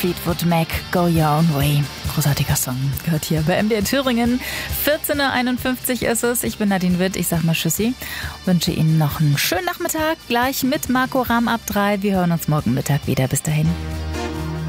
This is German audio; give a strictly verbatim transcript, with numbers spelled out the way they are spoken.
Fleetwood Mac, Go Your Own Way. Großartiger Song, gehört hier bei M D R Thüringen. vierzehn Uhr einundfünfzig ist es. Ich bin Nadine Witt, ich sag mal Tschüssi. Wünsche Ihnen noch einen schönen Nachmittag, gleich mit Marco Rahm ab drei. Wir hören uns morgen Mittag wieder. Bis dahin.